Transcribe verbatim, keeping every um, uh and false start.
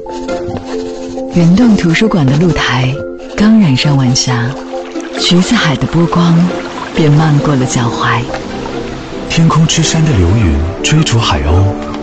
云洞图书馆的露台刚染上晚霞，橘子海的波光便漫过了脚踝。 天空之山的流云追逐海鸥，